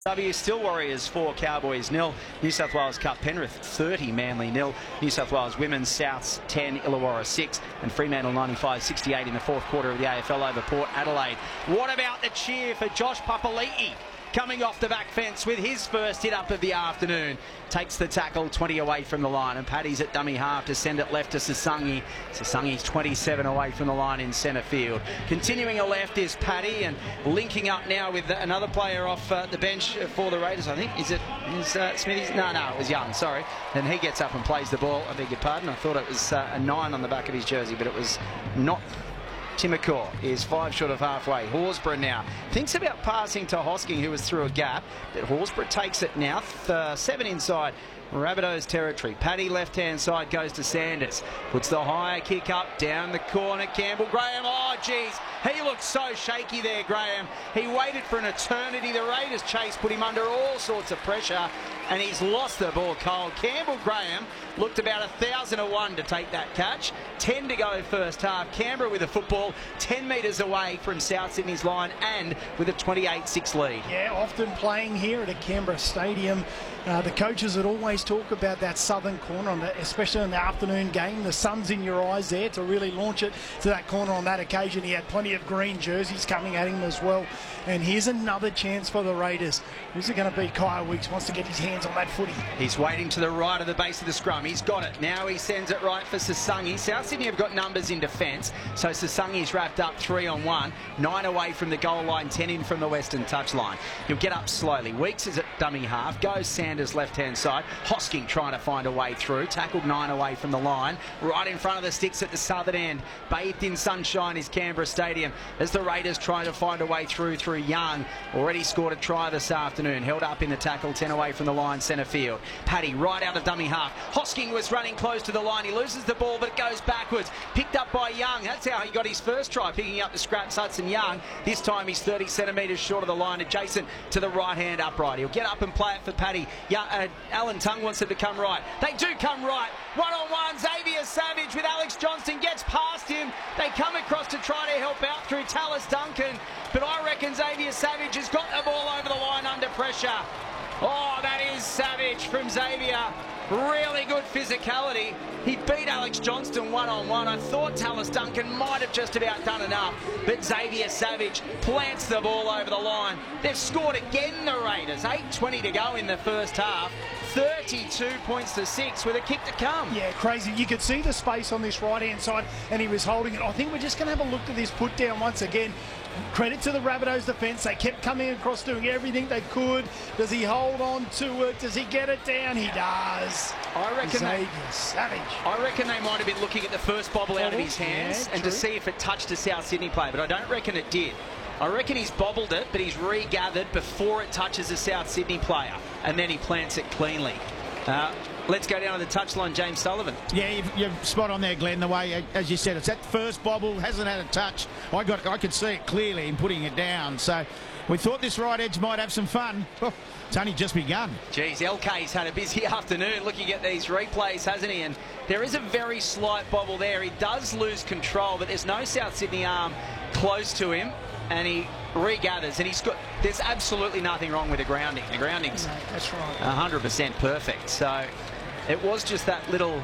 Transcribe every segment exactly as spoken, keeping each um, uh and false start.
W still Warriors four, Cowboys nil. New South Wales Cup Penrith thirty, Manly nil. New South Wales Women's Souths ten, Illawarra six, and Fremantle ninety-five sixty-eight in the fourth quarter of the A F L over Port Adelaide. What about the cheer for Josh Papali'i? Coming off the back fence with his first hit up of the afternoon. Takes the tackle twenty away from the line, and Paddy's at dummy half to send it left to Sasangi. Sasangi's twenty-seven away from the line in centre field. Continuing a left is Paddy, and linking up now with another player off uh, the bench for the Raiders, I think. Is it is uh, Smithies? No, no, it was Young, sorry. And he gets up and plays the ball. I beg your pardon. I thought it was uh, a nine on the back of his jersey, but it was not. Timokor is five short of halfway. Horsburgh now thinks about passing to Hosking, who was through a gap, but Horsburgh takes it now. Uh, seven inside Rabbitohs territory. Paddy left-hand side goes to Sanders. Puts the higher kick up, down the corner. Campbell Graham, oh geez, he looked so shaky there, Graham. He waited for an eternity. The Raiders chase put him under all sorts of pressure, and he's lost the ball cold. Campbell Graham looked about a thousand to one to take that catch. ten to go first half. Canberra with the football ten metres away from South Sydney's line and with a twenty-eight six lead. Yeah, often playing here at a Canberra stadium. Uh, the coaches would always talk about that southern corner, on the, especially in the afternoon game. The sun's in your eyes there to really launch it to that corner on that occasion. He had plenty of green jerseys coming at him as well. And here's another chance for the Raiders. Who's it going to be? Kyle Weeks wants to get his hands on that footy. He's waiting to the right of the base of the scrum. He's got it. Now he sends it right for Sasangi. South Sydney have got numbers in defence, so Sasangi's wrapped up three on one. Nine away from the goal line, ten in from the western touchline. He'll get up slowly. Weeks is at dummy half. Goes Sanders left-hand side. Hosking trying to find a way through. Tackled nine away from the line. Right in front of the sticks at the southern end. Bathed in sunshine is Canberra Stadium as the Raiders try to find a way through through Young. Already scored a try this afternoon. Held up in the tackle, ten away from the line, centre field. Paddy right out of dummy half. Hosking was running close to the line. He loses the ball, but it goes backwards. Picked up by Young. That's how he got his first try, picking up the scraps. Hudson Young. This time he's thirty centimetres short of the line, adjacent to the right-hand upright. He'll get up and play it for Paddy. Young, uh, Alan Tongue wants it to come right. They do come right. One-on-one, Xavier Savage with Alex Johnston gets past him. They come across to try to help out through Tallis Duncan, but I reckon Xavier Savage has got the ball over the line under pressure. Oh, that is Savage from Xavier. Really good physicality. He beat Alex Johnston one-on-one. I thought Tallis Duncan might have just about done enough, but Xavier Savage plants the ball over the line. They've scored again, the Raiders. eight twenty to go in the first half. thirty-two points to six with a kick to come. Yeah, crazy. You could see the space on this right-hand side, and he was holding it. I think we're just going to have a look at this put down once again. Credit to the Rabbitohs defence. They kept coming across, doing everything they could. Does he hold on to it? Does he get it down? He does. I reckon Xavier they, Savage. I reckon they might have been looking at the first bobble out of his hands yeah, and true. to see if it touched a South Sydney player, but I don't reckon it did. I reckon he's bobbled it, but he's regathered before it touches a South Sydney player, and then he plants it cleanly. Uh, let's go down to the touchline, James Sullivan. Yeah, you've, you're spot on there, Glenn. The way, as you said, it's that first bobble, hasn't had a touch. I got, I could see it clearly in putting it down. So we thought this right edge might have some fun. Oh, it's only just begun. Geez, L K's had a busy afternoon looking at these replays, hasn't he? And there is a very slight bobble there. He does lose control, but there's no South Sydney arm close to him, and he regathers, and he's got, there's absolutely nothing wrong with the grounding. The grounding's No, that's right. one hundred percent perfect. So it was just that little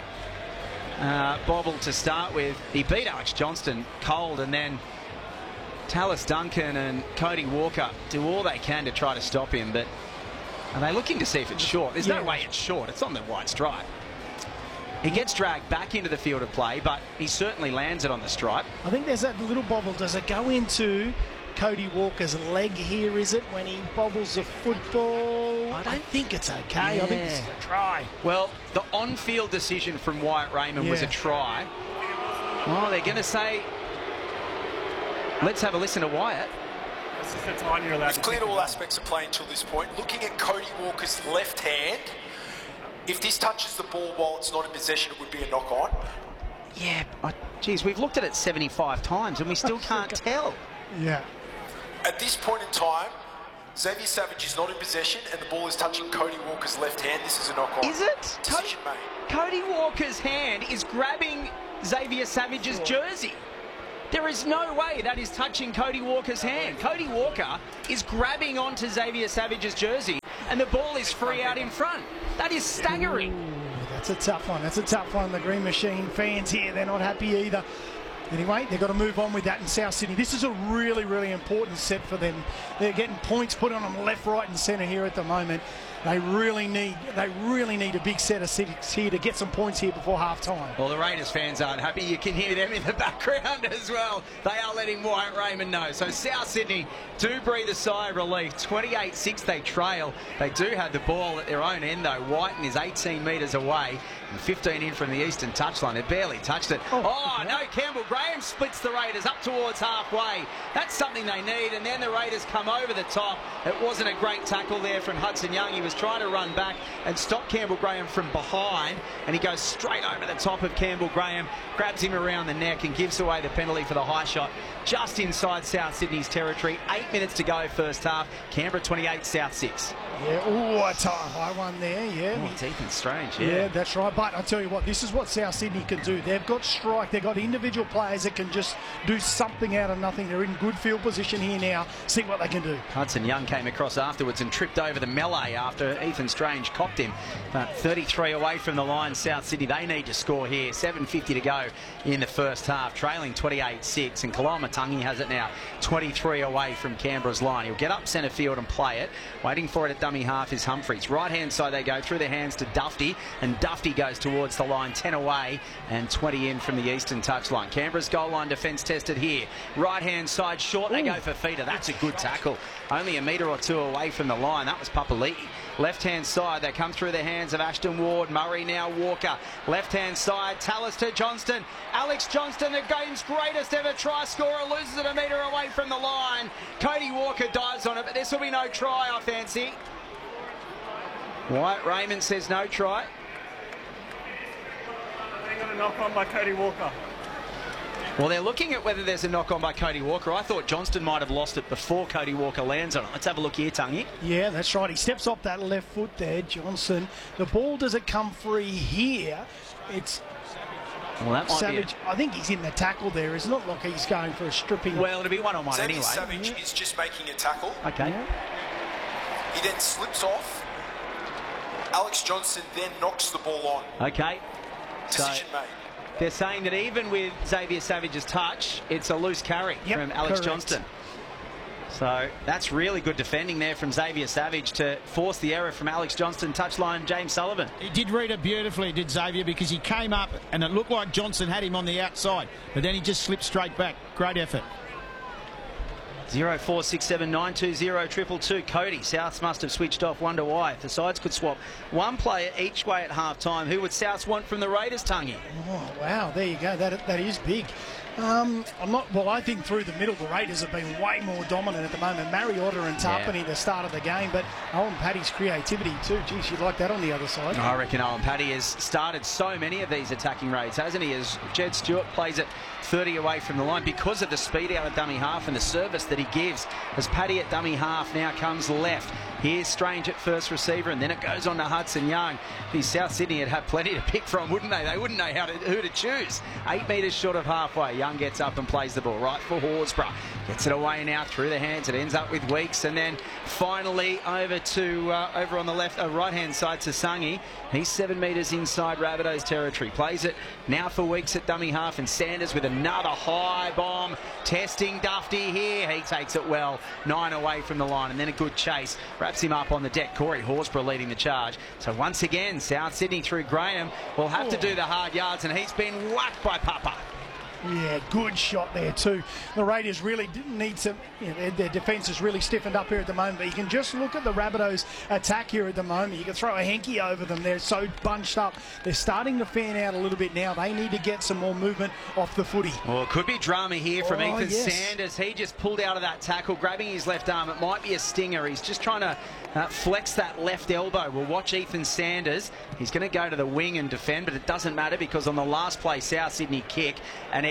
uh, bobble to start with. He beat Alex Johnston cold, and then Tallis Duncan and Cody Walker do all they can to try to stop him, but are they looking to see if it's short? There's yeah. no way it's short. It's on the white stripe. He gets dragged back into the field of play, but he certainly lands it on the stripe. I think there's that little bobble. Does it go into Cody Walker's leg here, is it, when he bobbles the football? I don't think it's okay. Yeah. I think this is a try. Well, the on-field decision from Wyatt Raymond yeah. was a try. Oh, they're going to say, let's have a listen to Wyatt. We've cleared all aspects of play until this point. Looking at Cody Walker's left hand, if this touches the ball while it's not in possession, it would be a knock-on. Yeah, oh, geez, we've looked at it seventy-five times and we still can't tell. Yeah. At this point in time, Xavier Savage is not in possession and the ball is touching Cody Walker's left hand. This is a knock-on. Is it? Decision made. Cody Walker's hand is grabbing Xavier Savage's jersey. There is no way that is touching Cody Walker's hand. Cody Walker is grabbing onto Xavier Savage's jersey and the ball is free out in front. That is staggering. Ooh, that's a tough one. That's a tough one. The Green Machine fans here, they're not happy either. Anyway, they've got to move on with that in South Sydney. This is a really, really important set for them. They're getting points put on them left, right and centre here at the moment. They really need they really need a big set of six here to get some points here before half-time. Well, the Raiders fans aren't happy. You can hear them in the background as well. They are letting Wyatt Raymond know. So South Sydney do breathe a sigh of relief. twenty-eight six they trail. They do have the ball at their own end, though. Whiten is eighteen metres away and fifteen in from the eastern touchline. They barely touched it. Oh, oh no, Campbell Graham splits the Raiders up towards halfway. That's something they need. And then the Raiders come over the top. It wasn't a great tackle there from Hudson Young. He was trying to run back and stop Campbell Graham from behind, and he goes straight over the top of Campbell Graham, grabs him around the neck and gives away the penalty for the high shot just inside South Sydney's territory. Eight minutes to go first half. Canberra twenty-eight, South six. Yeah, oh, a high one there, yeah. Oh, it's Ethan Strange, yeah. Yeah, that's right. But I tell you what, this is what South Sydney can do. They've got strike. They've got individual players that can just do something out of nothing. They're in good field position here now. See what they can do. Hudson Young came across afterwards and tripped over the melee after Ethan Strange copped him. But thirty-three away from the line, South Sydney. They need to score here. seven fifty to go in the first half, trailing twenty-eight six. And Kalamatangi has it now, twenty-three away from Canberra's line. He'll get up centre field and play it. Waiting for it at dummy half is Humphreys. Right-hand side they go, through their hands to Dufty, and Dufty goes towards the line, ten away and twenty in from the eastern touchline. Canberra's goal line defence tested here. Right-hand side short, they Ooh. go for Feeder. That's a good tackle. Only a metre or two away from the line. That was Papali'i. Left-hand side, they come through the hands of Ashton Ward. Murray now Walker. Left-hand side, Tallis to Johnston. Alex Johnston, the game's greatest ever try scorer, loses it a metre away from the line. Cody Walker dives on it, but this will be no try, I fancy. Wyatt Raymond says no try. They got a knock on by Cody Walker. Well, they're looking at whether there's a knock-on by Cody Walker. I thought Johnston might have lost it before Cody Walker lands on it. Let's have a look here, Tungy. Yeah, that's right. He steps off that left foot there, Johnson. The ball doesn't come free here. It's well, that might Savage. Be a... I think he's in the tackle there. It's not like he's going for a stripping. Well, it'll be one-on-one Xavier anyway. Savage yeah. is just making a tackle. Okay. Yeah. He then slips off. Alex Johnston then knocks the ball on. Okay. Decision so... made. They're saying that even with Xavier Savage's touch, it's a loose carry yep, from Alex correct. Johnston. So that's really good defending there from Xavier Savage to force the error from Alex Johnston. Touchline, James Sullivan. He did read it beautifully, did Xavier, because he came up and it looked like Johnston had him on the outside, but then he just slipped straight back. Great effort. zero four six seven nine two zero triple two. Cody. Souths must have switched off. Wonder why. If the sides could swap one player each way at half time, who would Souths want from the Raiders, Tungy? Oh, wow. There you go. That, that is big. Um, I'm not. Well, I think through the middle, the Raiders have been way more dominant at the moment. Mariota and Tarpany, yeah. the start of the game, but Owen Paddy's creativity too. Geez, you'd like that on the other side. I reckon Owen Paddy has started so many of these attacking raids, hasn't he? As Jed Stewart plays it thirty away from the line because of the speed out of dummy half and the service that he gives. As Paddy at dummy half now comes left. Here's Strange at first receiver, and then it goes on to Hudson Young. The South Sydney would have plenty to pick from, wouldn't they? They wouldn't know how to, who to choose. Eight metres short of halfway. Young gets up and plays the ball right for Horsburgh. Gets it away now through the hands. It ends up with Weeks, and then finally over to uh, over on the left, uh, right-hand side to Sungi. He's seven metres inside Rabbitohs territory. Plays it now for Weeks at dummy half, and Sanders with another high bomb. Testing Dufty here. He takes it well. Nine away from the line, and then a good chase. Wraps him up on the deck. Corey Horsburgh leading the charge. So once again, South Sydney through Graham will have oh. to do the hard yards, and he's been whacked by Papa. Yeah, good shot there too. The Raiders really need some, you know, their, their defence is really stiffened up here at the moment, but you can just look at the Rabbitohs attack here at the moment. You can throw a hanky over them. They're so bunched up. They're starting to fan out a little bit now. They need to get some more movement off the footy. Well, it could be drama here from oh, Ethan yes. Sanders. He just pulled out of that tackle, grabbing his left arm. It might be a stinger. He's just trying to uh, flex that left elbow. We'll watch Ethan Sanders. He's going to go to the wing and defend, but it doesn't matter because on the last play, South Sydney kick, and it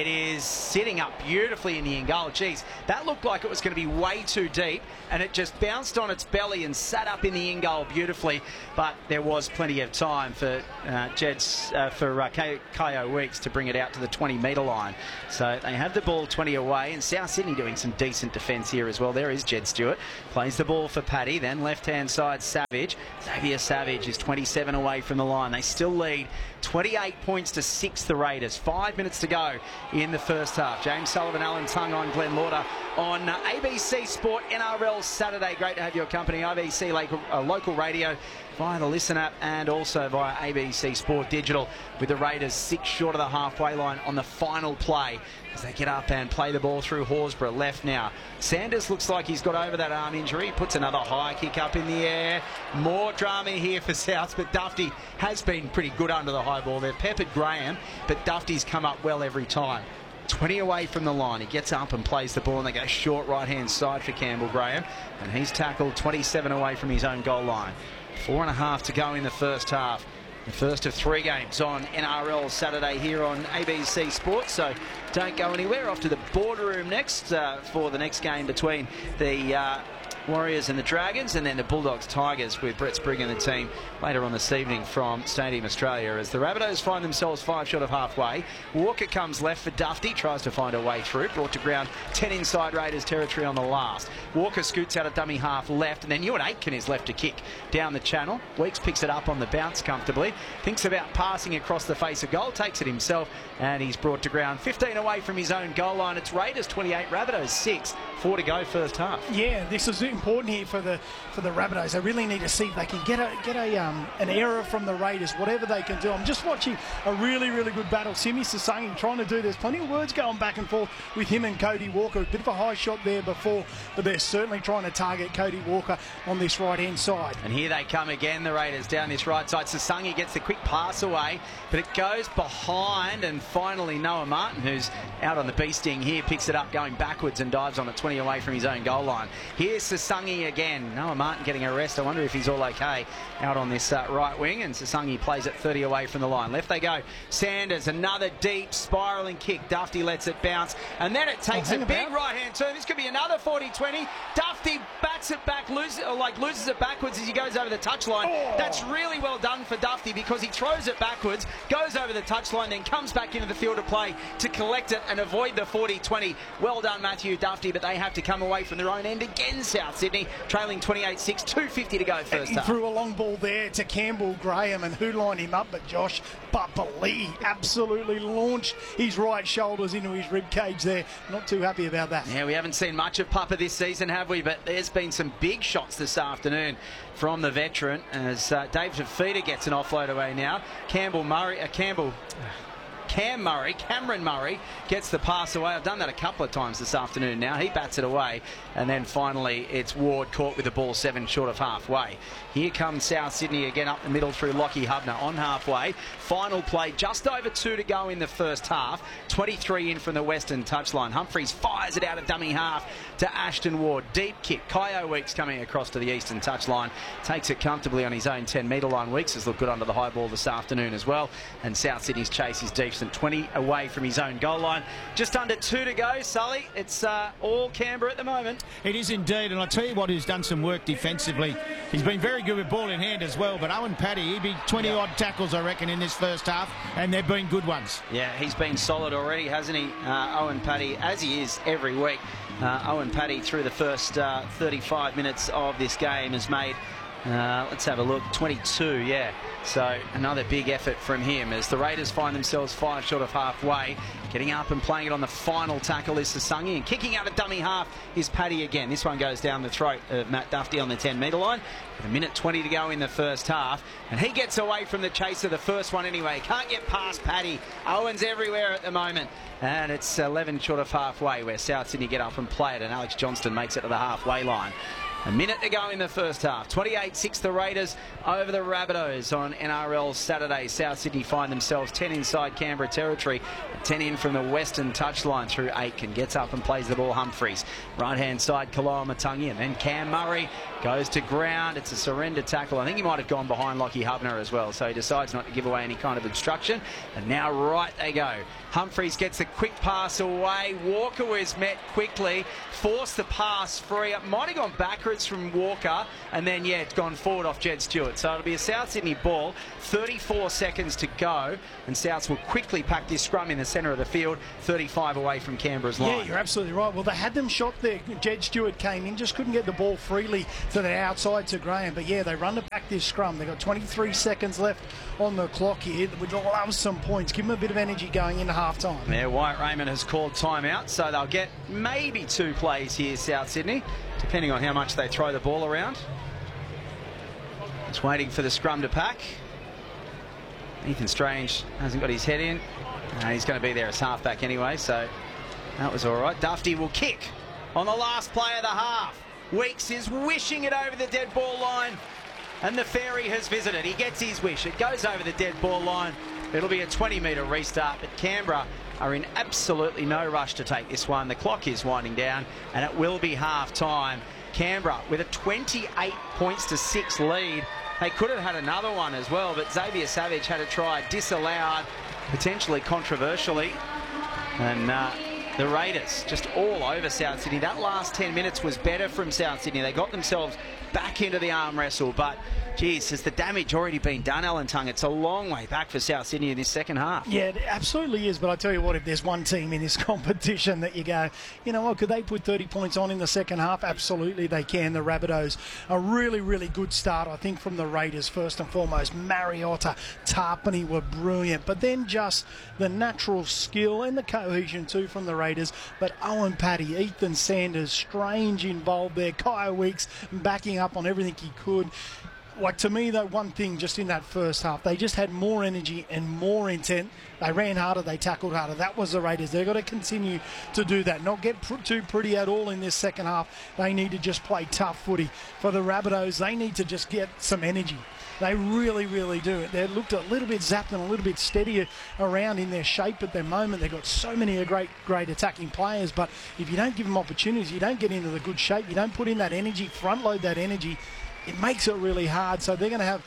It is sitting up beautifully in the in goal. Geez, that looked like it was going to be way too deep, and it just bounced on its belly and sat up in the in goal beautifully. But there was plenty of time for uh, Jed's uh, for uh, Kayo Weeks to bring it out to the twenty metre line. So they have the ball twenty away, and South Sydney doing some decent defence here as well. There is Jed Stewart, plays the ball for Paddy, then left hand side Savage. Xavier Savage is twenty-seven away from the line. They still lead twenty-eight points to six, the Raiders. Five minutes to go in the first half. James Sullivan, Alan Tongue on Glenn Lauder on uh, A B C Sport N R L Saturday. Great to have your company. A B C local, uh, local radio via the Listen app and also via A B C Sport Digital, with the Raiders six short of the halfway line on the final play as they get up and play the ball through Horsburgh. Left now. Sanders looks like he's got over that arm injury. Puts another high kick up in the air. More drama here for South, but Dufty has been pretty good under the high ball. They've peppered Graham, but Dufty's come up well every time. twenty away from the line. He gets up and plays the ball, and they go short right-hand side for Campbell Graham, and he's tackled twenty-seven away from his own goal line. Four and a half to go in the first half. The first of three games on N R L Saturday here on A B C Sports, so don't go anywhere. Off to the boardroom next uh, for the next game between the uh, Warriors and the Dragons, and then the Bulldogs Tigers with Brett Sprigg and the team later on this evening from Stadium Australia, as the Rabbitohs find themselves five short of halfway. Walker comes left for Dufty, tries to find a way through, brought to ground, ten inside Raiders territory on the last. Walker scoots out a dummy half left, and then Ewan Aitken is left to kick down the channel. Weeks picks it up on the bounce comfortably, thinks about passing across the face of goal, takes it himself, and he's brought to ground fifteen away from his own goal line. It's Raiders twenty-eight, Rabbitohs six, four to go first half. Yeah, this is important here for the for the Rabbitohs. They really need to see if they can get a get a um, an error from the Raiders, whatever they can do. I'm just watching a really really good battle. Simi Sasangi trying to do. There's plenty of words going back and forth with him and Cody Walker. A bit of a high shot there before, but they're certainly trying to target Cody Walker on this right hand side. And here they come again, the Raiders down this right side. Sasangi gets the quick pass away, but it goes behind, and finally Noah Martin, who's out on the bee sting here, picks it up going backwards and dives on it twenty away from his own goal line. Here's Sasangi again. Noah Martin getting a rest. I wonder if he's all okay out on this uh, right wing, and Sasangi plays it thirty away from the line. Left they go. Sanders, another deep spiralling kick. Dufty lets it bounce, and then it takes oh, a big right-hand turn. This could be another forty twenty. Dufty bats it back, loses, or like loses it backwards as he goes over the touchline. Oh. That's really well done for Dufty, because he throws it backwards, goes over the touchline, then comes back into the field of play to collect it and avoid the forty twenty. Well done, Matthew Dufty, but they have to come away from their own end again, South Sydney, trailing twenty-eight six, two fifty to go first half. He threw a long ball there to Campbell Graham, and who lined him up but Josh Papali. Absolutely launched his right shoulders into his rib cage there. Not too happy about that. Yeah, we haven't seen much of Papa this season, have we? But there's been some big shots this afternoon from the veteran, as uh, Dave Tafita gets an offload away now. Campbell Murray, uh, Campbell... Cam Murray, Cameron Murray gets the pass away. I've done that a couple of times this afternoon now. He bats it away, and then finally it's Ward caught with the ball seven short of halfway. Here comes South Sydney again up the middle through Lockie Hubner on halfway. Final play, just over two to go in the first half. twenty-three in from the western touchline. Humphreys fires it out of dummy half to Ashton Ward. Deep kick. Kayo Weeks coming across to the eastern touchline. Takes it comfortably on his own ten metre line. Weeks has looked good under the high ball this afternoon as well. And South Sydney's chase is deep, twenty away from his own goal line. Just under two to go, Sully. It's uh, all Canberra at the moment. It is indeed, and I'll tell you what, who's done some work defensively. He's been very good with ball in hand as well, but Owen Paddy, he'd be twenty odd tackles, I reckon, in this first half, and they've been good ones. Yeah, he's been solid already, hasn't he, uh, Owen Paddy, as he is every week. Uh, Owen Paddy, through the first uh, thirty-five minutes of this game, has made, uh, let's have a look, twenty-two, yeah. So another big effort from him as the Raiders find themselves five short of halfway. Getting up and playing it on the final tackle is Sasangi, and kicking out a dummy half is Paddy again. This one goes down the throat of Matt Dufty on the ten metre line with a minute twenty to go in the first half, and he gets away from the chase of the first one anyway. Can't get past Paddy. Owen's everywhere at the moment, and it's eleven short of halfway where South Sydney get up and play it, and Alex Johnston makes it to the halfway line. A minute to go in the first half. twenty-eight six the Raiders over the Rabbitohs on N R L Saturday. South Sydney find themselves ten inside Canberra territory. ten in from the western touchline through Aitken. Gets up and plays the ball. Humphreys. Right hand side Koloamatangi, and then Cam Murray goes to ground. It's a surrender tackle. I think he might have gone behind Lockie Hubner as well, so he decides not to give away any kind of obstruction. And now right they go. Humphreys gets a quick pass away. Walker was met quickly, forced the pass free. It might have gone backwards from Walker, and then, yeah, it's gone forward off Jed Stewart. So it'll be a South Sydney ball, thirty-four seconds to go, and Souths will quickly pack this scrum in the centre of the field, thirty-five away from Canberra's line. Yeah, you're absolutely right. Well, they had them shot there. Jed Stewart came in, just couldn't get the ball freely to the outside to Graham. But, yeah, they run to back this scrum. They've got twenty-three seconds left on the clock here. We'd love some points. Give them a bit of energy going into half-time. Yeah, Wyatt Raymond has called timeout, so they'll get maybe two plays here, South Sydney, depending on how much they throw the ball around. Just waiting for the scrum to pack. Ethan Strange hasn't got his head in. Uh, he's going to be there as halfback anyway, so that was all right. Dufty will kick on the last play of the half. Weeks is wishing it over the dead ball line, and the fairy has visited. He gets his wish. It goes over the dead ball line. It'll be a twenty metre restart, but Canberra are in absolutely no rush to take this one. The clock is winding down, and it will be half time. Canberra with a twenty-eight points to six lead. They could have had another one as well, but Xavier Savage had a try disallowed, potentially controversially. And uh, the Raiders just all over South Sydney. That last ten minutes was better from South Sydney. They got themselves back into the arm wrestle, but geez, has the damage already been done, Alan Tongue? It's a long way back for South Sydney in this second half. Yeah, it absolutely is. But I tell you what, if there's one team in this competition that you go, you know what, could they put thirty points on in the second half? Absolutely they can. The Rabbitohs, a really, really good start, I think, from the Raiders first and foremost. Mariota, Tarpany were brilliant. But then just the natural skill and the cohesion too from the Raiders. But Owen Paddy, Ethan Sanders, Strange involved there. Kyle Weeks backing up on everything he could. Like, to me, though, one thing just in that first half, they just had more energy and more intent. They ran harder, they tackled harder. That was the Raiders. They've got to continue to do that, not get pr too pretty at all in this second half. They need to just play tough footy. For the Rabbitohs, they need to just get some energy. They really, really do. They looked a little bit zapped and a little bit steadier around in their shape at the moment. They've got so many great, great attacking players, but if you don't give them opportunities, you don't get into the good shape, you don't put in that energy, front load that energy, it makes it really hard. So they're going to have,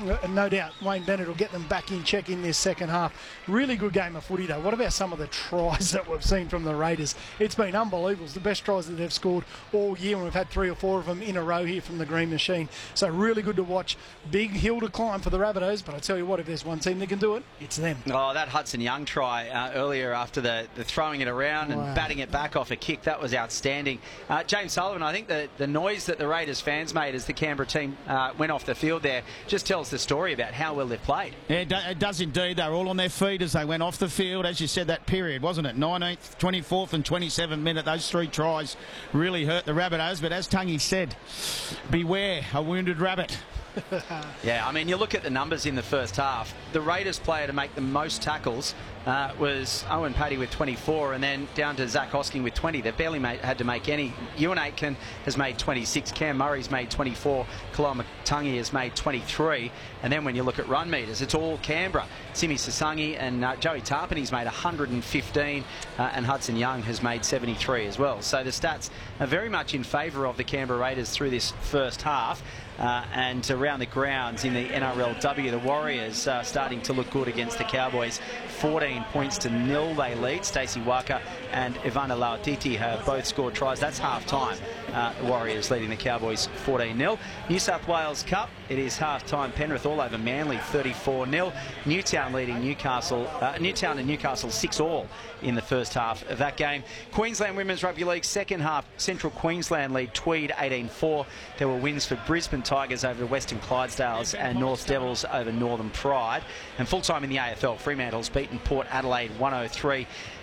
no doubt, Wayne Bennett will get them back in check in this second half. Really good game of footy, though. What about some of the tries that we've seen from the Raiders? It's been unbelievable. It's the best tries that they've scored all year, and we've had three or four of them in a row here from the Green Machine. So really good to watch. Big hill to climb for the Rabbitohs, but I tell you what, if there's one team that can do it, it's them. Oh, that Hudson Young try uh, earlier after the, the throwing it around and wow. batting it back off a kick, that was outstanding. Uh, James Sullivan, I think the, the noise that the Raiders fans made as the Canberra team uh, went off the field there just tells the story about how well they've played. Yeah, it, do, it does indeed. They were all on their feet as they went off the field. As you said, that period, wasn't it? nineteenth, twenty-fourth and twenty-seventh minute. Those three tries really hurt the Rabbitohs. But as Tungy said, beware a wounded rabbit. Yeah, I mean, you look at the numbers in the first half. The Raiders player to make the most tackles uh, was Owen Paddy with twenty-four, and then down to Zach Hosking with twenty. They've barely made, had to make any. Ewan Aitken has made twenty-six. Cam Murray's made twenty-four. Koloamatangi has made twenty-three. And then when you look at run meters, it's all Canberra. Simi Sasangi and uh, Joey Tarpany's made one hundred fifteen, uh, and Hudson Young has made seventy-three as well. So the stats are very much in favour of the Canberra Raiders through this first half. Uh, and around the grounds in the N R L W, the Warriors uh, starting to look good against the Cowboys. fourteen points to nil they lead. Stacey Waka and Ivana Lauatiti have both scored tries. That's half time. Uh, the Warriors leading the Cowboys fourteen nil. New South Wales Cup, it is half time. Penrith all over Manly thirty-four nil. Newtown leading Newcastle, uh, Newtown and Newcastle six all in the first half of that game. Queensland Women's Rugby League second half, Central Queensland lead Tweed eighteen four. There were wins for Brisbane Tigers over the Western Clydesdales and North Devils over Northern Pride. And full time in the A F L, Fremantle's beaten Port Adelaide one oh three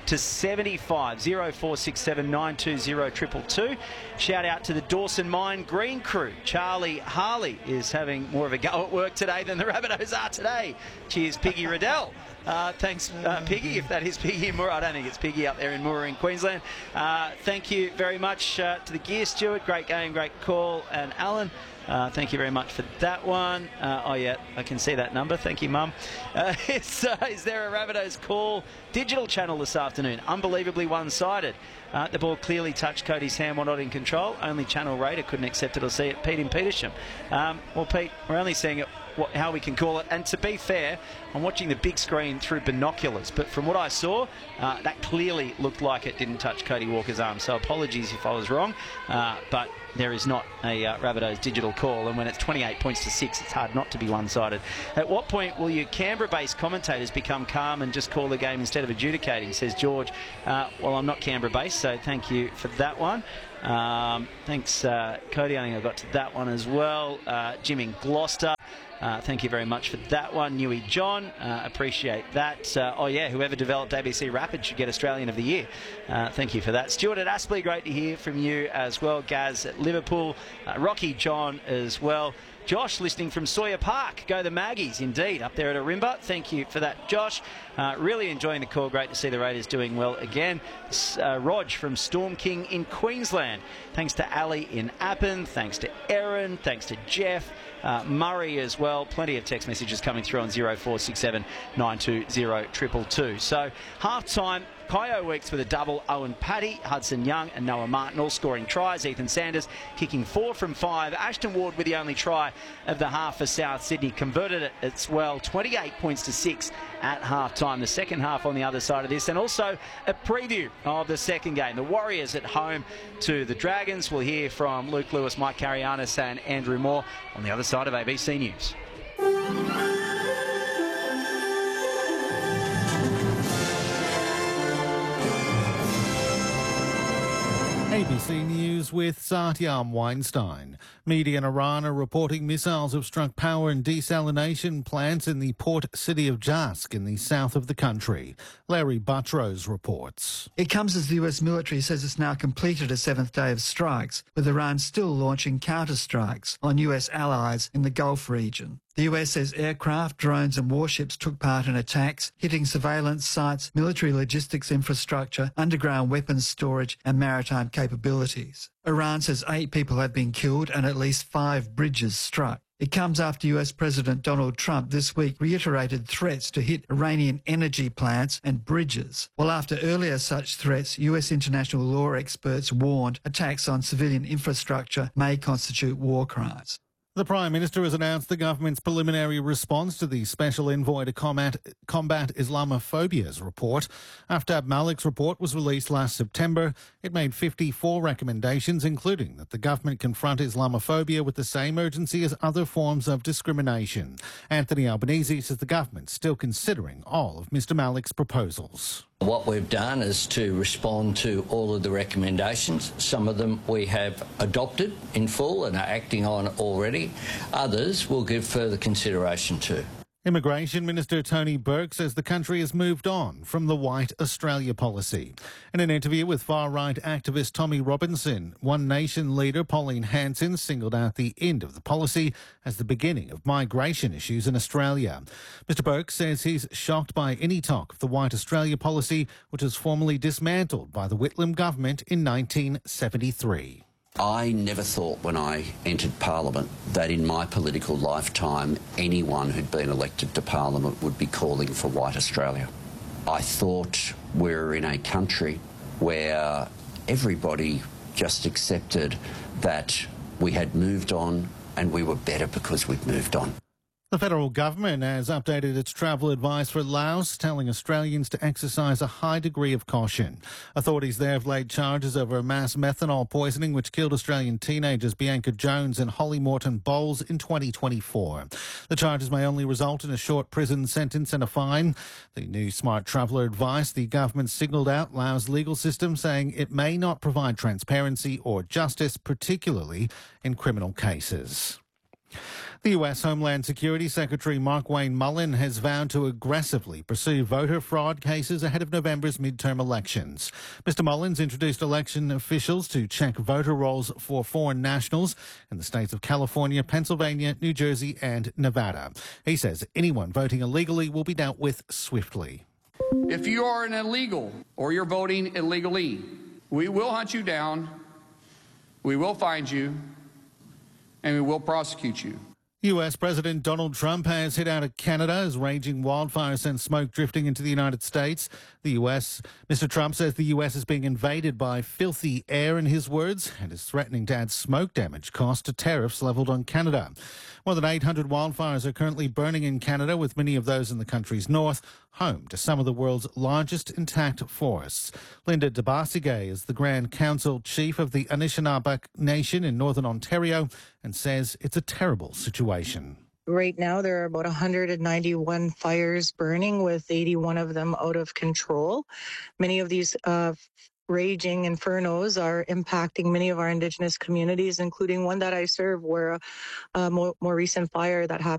to seventy-five. zero four six seven nine two zero two two two. Shout out to the Dawson Mine Green crew. Charlie Harley is having more of a go at work today than the Rabbitohs are today. Cheers, Piggy Riddell. Uh, thanks, uh, Piggy, if that is Piggy in Moora. I don't think it's Piggy up there in Moora in Queensland. Uh, thank you very much uh, to the Gear Steward. Great game, great call. And Alan, uh, thank you very much for that one. Uh, oh, yeah, I can see that number. Thank you, Mum. Uh, is, uh, is there a Rabbitohs call digital channel this afternoon? Unbelievably one-sided. Uh, the ball clearly touched Cody's hand while not in control. Only Channel Raider couldn't accept it or see it. Pete in Petersham. Um, well, Pete, we're only seeing it what, how we can call it. And to be fair, I'm watching the big screen through binoculars. But from what I saw, uh, that clearly looked like it didn't touch Cody Walker's arm. So apologies if I was wrong. Uh, but there is not a uh, Rabbitohs digital call. And when it's twenty-eight points to six, it's hard not to be one-sided. At what point will your Canberra-based commentators become calm and just call the game instead of adjudicating, says George. Uh, well, I'm not Canberra-based, so thank you for that one. Um, thanks, uh, Cody. I think I got to that one as well. Uh, Jim in Gloucester. Uh, thank you very much for that one. Newey John, uh, appreciate that. Uh, oh, yeah, whoever developed A B C Rapid should get Australian of the Year. Uh, thank you for that. Stuart at Aspley, great to hear from you as well. Gaz at Liverpool. Uh, Rocky John as well. Josh listening from Sawyer Park. Go the Maggies, indeed, up there at Arimba. Thank you for that, Josh. Uh, really enjoying the call. Great to see the Raiders doing well again. Uh, Rog from Storm King in Queensland. Thanks to Ali in Appin. Thanks to Aaron. Thanks to Jeff. Uh, Murray as well. Plenty of text messages coming through on zero four six seven nine two zero two two two. So, half-time. Kaio Weeks with a double. Owen Paddy, Hudson Young and Noah Martin all scoring tries. Ethan Sanders kicking four from five. Ashton Ward with the only try of the half for South Sydney. Converted it as well. twenty-eight points to six at half-time. The second half on the other side of this. And also a preview of the second game. The Warriors at home to the Dragons. We'll hear from Luke Lewis, Mike Carianis and Andrew Moore on the other side of A B C News. A B C News with Satyam Weinstein. Media in Iran are reporting missiles have struck power and desalination plants in the port city of Jask in the south of the country. Larry Buttrose reports. It comes as the U S military says it's now completed a seventh day of strikes, with Iran still launching counter-strikes on U S allies in the Gulf region. The U S says aircraft, drones and warships took part in attacks, hitting surveillance sites, military logistics infrastructure, underground weapons storage and maritime capabilities. Iran says eight people have been killed and at least five bridges struck. It comes after U S President Donald Trump this week reiterated threats to hit Iranian energy plants and bridges, while after earlier such threats, U S international law experts warned attacks on civilian infrastructure may constitute war crimes. The Prime Minister has announced the government's preliminary response to the Special Envoy to Combat, Combat Islamophobia's report. Aftab Malik's report was released last September. It made fifty-four recommendations, including that the government confront Islamophobia with the same urgency as other forms of discrimination. Anthony Albanese says the government's still considering all of Mr Malik's proposals. What we've done is to respond to all of the recommendations. Some of them we have adopted in full and are acting on already. Others we'll give further consideration to. Immigration Minister Tony Burke says the country has moved on from the White Australia policy. In an interview with far-right activist Tommy Robinson, One Nation leader Pauline Hanson singled out the end of the policy as the beginning of migration issues in Australia. Mister Burke says he's shocked by any talk of the White Australia policy, which was formally dismantled by the Whitlam government in nineteen seventy-three. I never thought when I entered Parliament that in my political lifetime anyone who'd been elected to Parliament would be calling for White Australia. I thought we were in a country where everybody just accepted that we had moved on and we were better because we'd moved on. The federal government has updated its travel advice for Laos, telling Australians to exercise a high degree of caution. Authorities there have laid charges over a mass methanol poisoning which killed Australian teenagers Bianca Jones and Holly Morton Bowles in twenty twenty-four. The charges may only result in a short prison sentence and a fine. The new Smart Traveller advice, the government signalled out Laos' legal system, saying it may not provide transparency or justice, particularly in criminal cases. The U S Homeland Security Secretary Markwayne Mullin has vowed to aggressively pursue voter fraud cases ahead of November's midterm elections. Mister Mullins introduced election officials to check voter rolls for foreign nationals in the states of California, Pennsylvania, New Jersey and Nevada. He says anyone voting illegally will be dealt with swiftly. If you are an illegal or you're voting illegally, we will hunt you down, we will find you, and we will prosecute you. U S President Donald Trump has hit out at Canada as raging wildfires send smoke drifting into the United States. The U S, Mister Trump says the U S is being invaded by filthy air, in his words, and is threatening to add smoke damage cost to tariffs levelled on Canada. More than eight hundred wildfires are currently burning in Canada, with many of those in the country's north, home to some of the world's largest intact forests. Linda DeBarsigay is the Grand Council Chief of the Anishinaabe Nation in Northern Ontario and says it's a terrible situation. Right now, there are about one hundred ninety-one fires burning, with eighty-one of them out of control. Many of these uh, raging infernos are impacting many of our Indigenous communities, including one that I serve, where a, a more, more recent fire that happened